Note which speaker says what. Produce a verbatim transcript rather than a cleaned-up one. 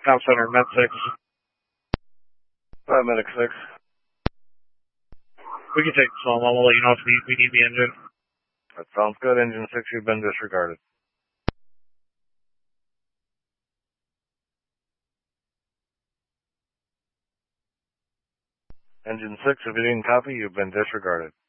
Speaker 1: Top Center, Med six.
Speaker 2: Uh, Medic six.
Speaker 1: We can take the small one. We'll let you know if we, we need the engine.
Speaker 2: That sounds good. Engine six, you've been disregarded. Engine six, if you didn't copy, you've been disregarded.